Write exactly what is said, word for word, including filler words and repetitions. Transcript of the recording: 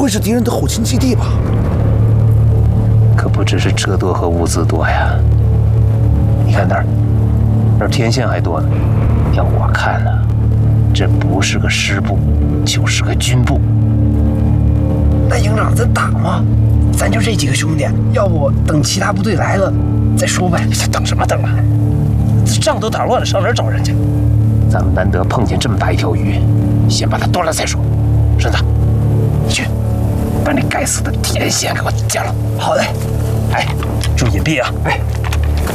会是敌人的后勤基地吧？ 可不只是车多和物资多呀。你看那儿，那儿天线还多呢。要我看呢、啊，这不是个师部，就是个军部。 那营长，咱打吗？咱就这几个兄弟，要不等其他部队来了再说呗。 等什么等啊？这仗都打乱了，上哪儿找人去？咱们难得碰见这么大一条鱼，先把它端了再说。顺子，你去把那该死的天线给我架了。 好嘞。 哎，注意隐蔽啊！ 哎。